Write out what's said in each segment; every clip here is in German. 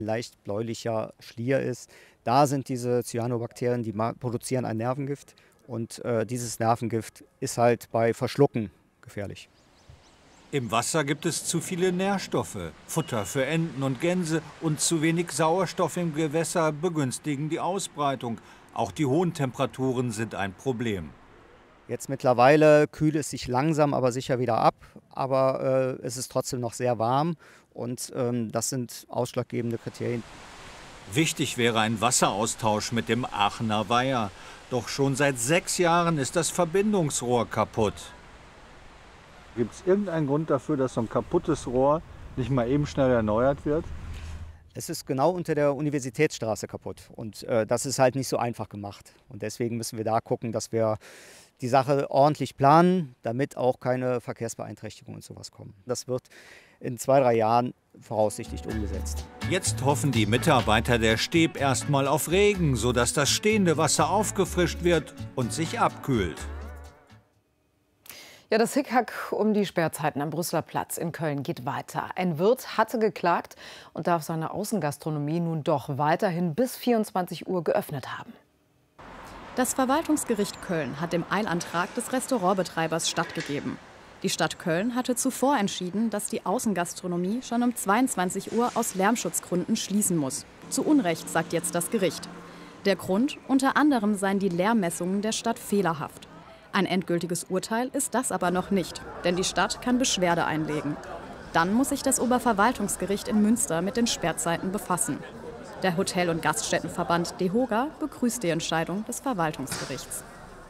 leicht bläulicher Schlier ist. Da sind diese Cyanobakterien, die produzieren ein Nervengift. Und dieses Nervengift ist halt bei Verschlucken gefährlich. Im Wasser gibt es zu viele Nährstoffe. Futter für Enten und Gänse und zu wenig Sauerstoff im Gewässer begünstigen die Ausbreitung. Auch die hohen Temperaturen sind ein Problem. Jetzt mittlerweile kühlt es sich langsam, aber sicher wieder ab. Aber es ist trotzdem noch sehr warm und das sind ausschlaggebende Kriterien. Wichtig wäre ein Wasseraustausch mit dem Aachener Weiher. Doch schon seit 6 Jahren ist das Verbindungsrohr kaputt. Gibt es irgendeinen Grund dafür, dass so ein kaputtes Rohr nicht mal eben schnell erneuert wird? Es ist genau unter der Universitätsstraße kaputt und das ist halt nicht so einfach gemacht. Und deswegen müssen wir da gucken, dass wir die Sache ordentlich planen, damit auch keine Verkehrsbeeinträchtigungen und sowas kommen. Das wird in 2, 3 Jahren voraussichtlich umgesetzt. Jetzt hoffen die Mitarbeiter der Steb erstmal auf Regen, sodass das stehende Wasser aufgefrischt wird und sich abkühlt. Ja, das Hickhack um die Sperrzeiten am Brüsseler Platz in Köln geht weiter. Ein Wirt hatte geklagt und darf seine Außengastronomie nun doch weiterhin bis 24 Uhr geöffnet haben. Das Verwaltungsgericht Köln hat dem Eilantrag des Restaurantbetreibers stattgegeben. Die Stadt Köln hatte zuvor entschieden, dass die Außengastronomie schon um 22 Uhr aus Lärmschutzgründen schließen muss. Zu Unrecht, sagt jetzt das Gericht. Der Grund: unter anderem seien die Lärmmessungen der Stadt fehlerhaft. Ein endgültiges Urteil ist das aber noch nicht, denn die Stadt kann Beschwerde einlegen. Dann muss sich das Oberverwaltungsgericht in Münster mit den Sperrzeiten befassen. Der Hotel- und Gaststättenverband DEHOGA begrüßt die Entscheidung des Verwaltungsgerichts.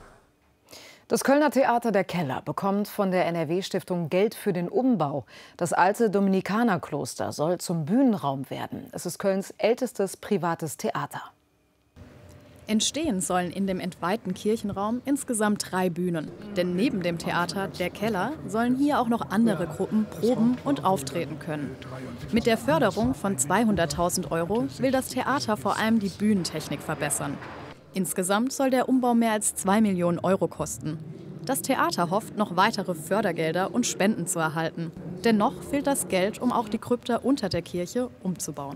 Das Kölner Theater Der Keller bekommt von der NRW-Stiftung Geld für den Umbau. Das alte Dominikanerkloster soll zum Bühnenraum werden. Es ist Kölns ältestes privates Theater. Entstehen sollen in dem entweihten Kirchenraum insgesamt 3 Bühnen. Denn neben dem Theater Der Keller sollen hier auch noch andere Gruppen proben und auftreten können. Mit der Förderung von 200.000 € will das Theater vor allem die Bühnentechnik verbessern. Insgesamt soll der Umbau mehr als 2 Millionen € kosten. Das Theater hofft, noch weitere Fördergelder und Spenden zu erhalten. Dennoch fehlt das Geld, um auch die Krypta unter der Kirche umzubauen.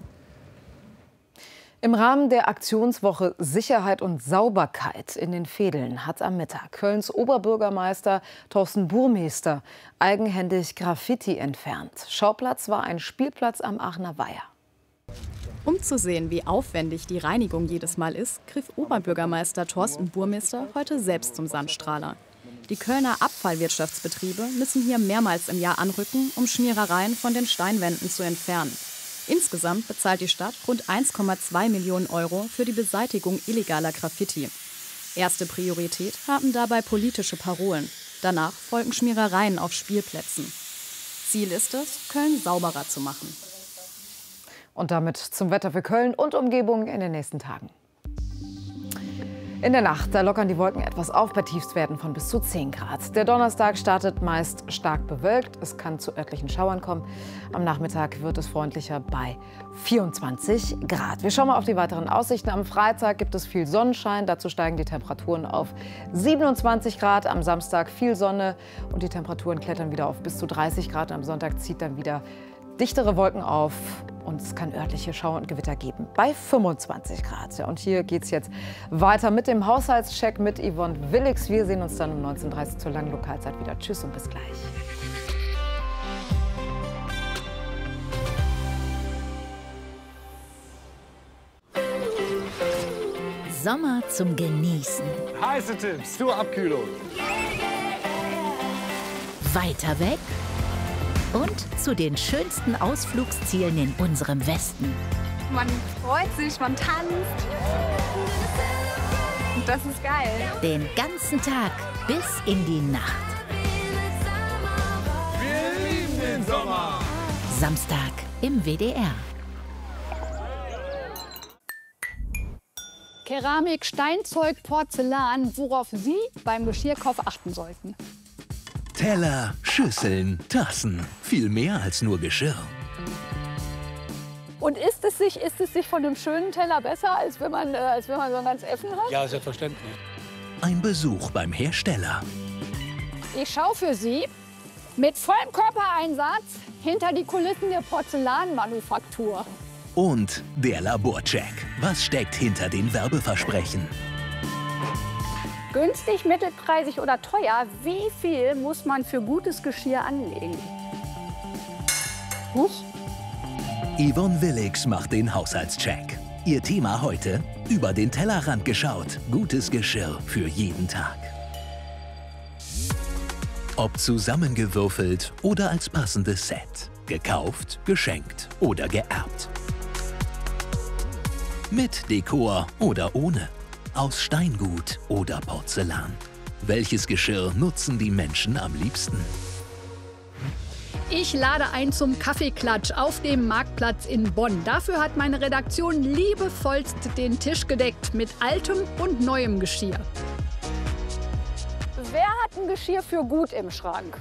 Im Rahmen der Aktionswoche Sicherheit und Sauberkeit in den Vedeln hat am Mittag Kölns Oberbürgermeister Thorsten Burmester eigenhändig Graffiti entfernt. Schauplatz war ein Spielplatz am Aachener Weiher. Um zu sehen, wie aufwendig die Reinigung jedes Mal ist, griff Oberbürgermeister Thorsten Burmester heute selbst zum Sandstrahler. Die Kölner Abfallwirtschaftsbetriebe müssen hier mehrmals im Jahr anrücken, um Schmierereien von den Steinwänden zu entfernen. Insgesamt bezahlt die Stadt rund 1,2 Millionen € für die Beseitigung illegaler Graffiti. Erste Priorität haben dabei politische Parolen. Danach folgen Schmierereien auf Spielplätzen. Ziel ist es, Köln sauberer zu machen. Und damit zum Wetter für Köln und Umgebung in den nächsten Tagen. In der Nacht, da lockern die Wolken etwas auf bei Tiefstwerten von bis zu 10 Grad. Der Donnerstag startet meist stark bewölkt. Es kann zu örtlichen Schauern kommen. Am Nachmittag wird es freundlicher bei 24 Grad. Wir schauen mal auf die weiteren Aussichten. Am Freitag gibt es viel Sonnenschein. Dazu steigen die Temperaturen auf 27 Grad. Am Samstag viel Sonne und die Temperaturen klettern wieder auf bis zu 30 Grad. Am Sonntag zieht dann wieder dichtere Wolken auf und es kann örtliche Schauer und Gewitter geben bei 25 Grad. Ja, und hier geht es jetzt weiter mit dem Haushaltscheck mit Yvonne Willix. Wir sehen uns dann um 19:30 Uhr zur langen Lokalzeit wieder. Tschüss und bis gleich. Sommer zum Genießen. Heiße Tipps zur Abkühlung. Weiter weg und zu den schönsten Ausflugszielen in unserem Westen. Man freut sich, man tanzt. Und das ist geil. Den ganzen Tag bis in die Nacht. Wir lieben den Sommer. Samstag im WDR. Keramik, Steinzeug, Porzellan, worauf Sie beim Geschirrkauf achten sollten. Teller, Schüsseln, Tassen. Viel mehr als nur Geschirr. Und ist es sich von einem schönen Teller besser, als wenn man so einen ganz Äffen hat? Ja, selbstverständlich. Ein Besuch beim Hersteller. Ich schaue für Sie mit vollem Körpereinsatz hinter die Kulissen der Porzellanmanufaktur. Und der Laborcheck. Was steckt hinter den Werbeversprechen? Günstig, mittelpreisig oder teuer, wie viel muss man für gutes Geschirr anlegen? Huch. Yvonne Willigs macht den Haushaltscheck. Ihr Thema heute: über den Tellerrand geschaut. Gutes Geschirr für jeden Tag. Ob zusammengewürfelt oder als passendes Set. Gekauft, geschenkt oder geerbt. Mit Dekor oder ohne. Aus Steingut oder Porzellan. Welches Geschirr nutzen die Menschen am liebsten? Ich lade ein zum Kaffeeklatsch auf dem Marktplatz in Bonn. Dafür hat meine Redaktion liebevollst den Tisch gedeckt mit altem und neuem Geschirr. Wer hat ein Geschirr für gut im Schrank?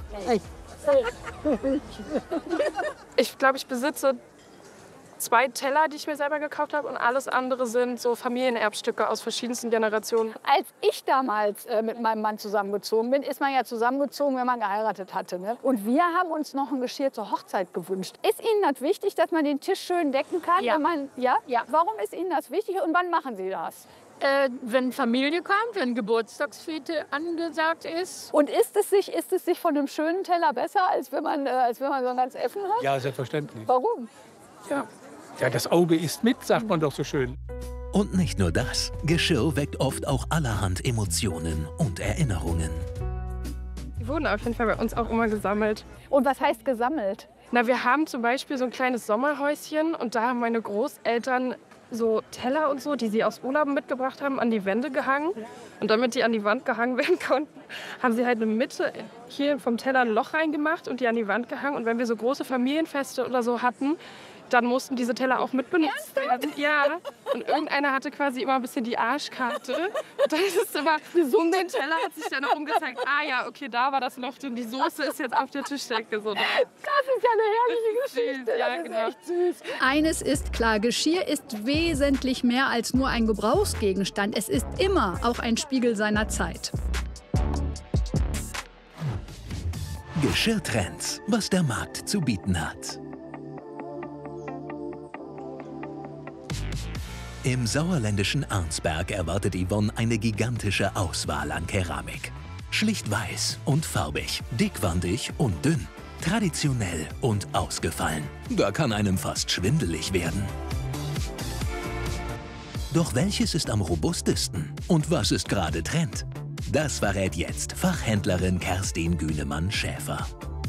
Ich glaube, ich besitze 2 Teller, die ich mir selber gekauft habe, und alles andere sind so Familienerbstücke aus verschiedensten Generationen. Als ich damals mit meinem Mann zusammengezogen bin, ist man ja zusammengezogen, wenn man geheiratet hatte. Ne? Und wir haben uns noch ein Geschirr zur Hochzeit gewünscht. Ist Ihnen das wichtig, dass man den Tisch schön decken kann? Ja. Wenn man, ja? Warum ist Ihnen das wichtig und wann machen Sie das? Wenn Familie kommt, wenn Geburtstagsfete angesagt ist. Und ist es sich von einem schönen Teller besser, als wenn man so einen ganz Effen hat? Ja, selbstverständlich. Warum? Ja, das Auge isst mit, sagt man doch so schön. Und nicht nur das. Geschirr weckt oft auch allerhand Emotionen und Erinnerungen. Die wurden auf jeden Fall bei uns auch immer gesammelt. Und was heißt gesammelt? Na, wir haben zum Beispiel so ein kleines Sommerhäuschen und da haben meine Großeltern so Teller und so, die sie aus Urlauben mitgebracht haben, an die Wände gehangen. Und damit die an die Wand gehangen werden konnten, haben sie halt in der Mitte hier vom Teller ein Loch reingemacht und die an die Wand gehangen. Und wenn wir so große Familienfeste oder so hatten, dann mussten diese Teller auch mitbenutzt werden. Ja. Und irgendeiner hatte quasi immer ein bisschen die Arschkarte. Und dann ist es immer, um den Teller hat sich dann noch umgezeigt, ah ja, okay, da war das Loch und die Soße ist jetzt auf der Tischdecke. So. Das ist ja eine herrliche Geschichte. Ja, das genau. ist echt süß. Eines ist klar, Geschirr ist wesentlich mehr als nur ein Gebrauchsgegenstand. Es ist immer auch ein Spiegel seiner Zeit. Geschirrtrends, was der Markt zu bieten hat. Im sauerländischen Arnsberg erwartet Yvonne eine gigantische Auswahl an Keramik. Schlicht weiß und farbig, dickwandig und dünn, traditionell und ausgefallen. Da kann einem fast schwindelig werden. Doch welches ist am robustesten und was ist gerade Trend? Das verrät jetzt Fachhändlerin Kerstin Günemann-Schäfer.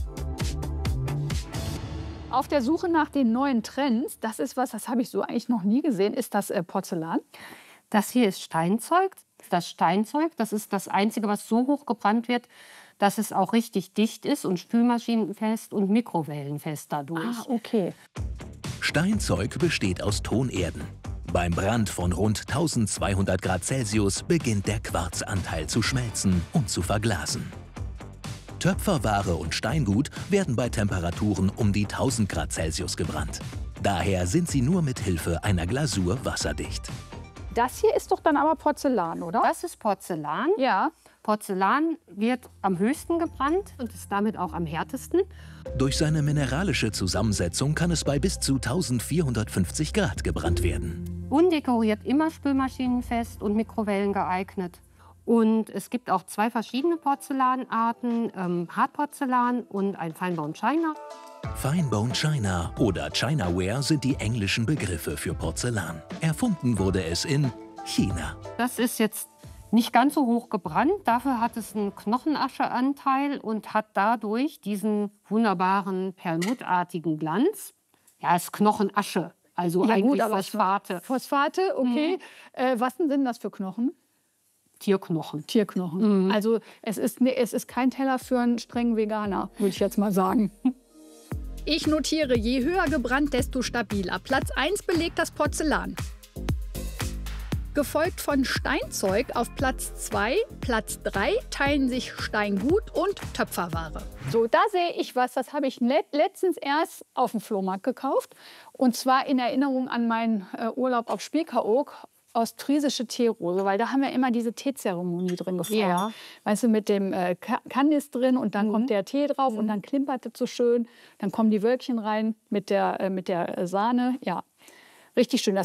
Auf der Suche nach den neuen Trends, das ist was, das habe ich so eigentlich noch nie gesehen, ist das Porzellan. Das hier ist Steinzeug. Das Steinzeug, das ist das Einzige, was so hoch gebrannt wird, dass es auch richtig dicht ist und spülmaschinenfest und mikrowellenfest dadurch. Ah, okay. Steinzeug besteht aus Tonerden. Beim Brand von rund 1200 Grad Celsius beginnt der Quarzanteil zu schmelzen und zu verglasen. Töpferware und Steingut werden bei Temperaturen um die 1000 Grad Celsius gebrannt. Daher sind sie nur mit Hilfe einer Glasur wasserdicht. Das hier ist doch dann aber Porzellan, oder? Das ist Porzellan. Ja. Porzellan wird am höchsten gebrannt und ist damit auch am härtesten. Durch seine mineralische Zusammensetzung kann es bei bis zu 1450 Grad gebrannt werden. Undekoriert immer spülmaschinenfest und Mikrowellen geeignet. Und es gibt auch 2 verschiedene Porzellanarten, Hartporzellan und ein Fine Bone China. Fine Bone China oder Chinaware sind die englischen Begriffe für Porzellan. Erfunden wurde es in China. Das ist jetzt nicht ganz so hoch gebrannt, dafür hat es einen Knochenascheanteil und hat dadurch diesen wunderbaren perlmuttartigen Glanz. Ja, es ist Knochenasche, also ja, eigentlich gut, aber Phosphate. Phosphate, okay. Was sind das für Knochen? Tierknochen. Tierknochen. Also es ist kein Teller für einen strengen Veganer, würde ich jetzt mal sagen. Ich notiere, je höher gebrannt, desto stabiler. Platz 1 belegt das Porzellan. Gefolgt von Steinzeug auf Platz 2. Platz 3 teilen sich Steingut und Töpferware. So, da sehe ich was, das habe ich letztens erst auf dem Flohmarkt gekauft. Und zwar in Erinnerung an meinen Urlaub auf Spiekeroog. Ostfriesische Teerose, weil da haben wir immer diese Teezeremonie drin gefeiert. Ja. Weißt du, mit dem Kandis drin und dann kommt der Tee drauf und dann klimpert es so schön. Dann kommen die Wölkchen rein mit der Sahne. Ja. Richtig schön.